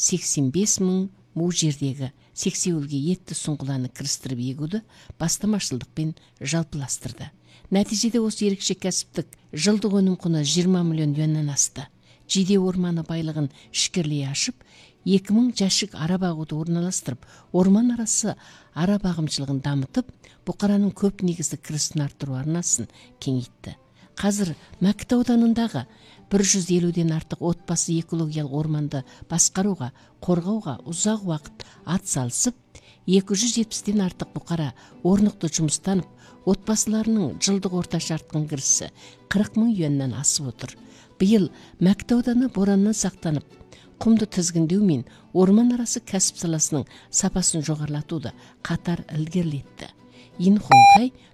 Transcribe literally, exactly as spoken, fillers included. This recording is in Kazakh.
сексен бес мың бул жердеги сексеуілге етті сұңғыланы кірістіріп егуді бастамашылдықпен жалпыластырды. Нәтижеде осы ерекше кәсіптік жылдық өнім құны жиырма миллион юаннан асты. Жиде орманы байлығын ішкерлей ашып, екі мың жәшік ара бағуды орналастырып, орман арасы ара бағымшылығын дамытып, бұқараның көп негізді кірісін арттыру арнасын кеңейтті. Қазір Мәкіт ауданындағы бір жүз елуден артық отбасы экологиялық орманды басқаруға, қорғауға ұзақ уақыт ат салысып, екі жүз жетпістен артық бұқара орнықты жұмыстанып, отбасыларының жылдық орташа артқан кірісі қырық мың юаннан асып отыр. Биыл Мәкіт ауданы бораннан сақтанып, құмды тізгіндеу мен орман арасы кәсіп саласының сапасын жоғарлатуды қатар ілгерілетті. Ин Хонхай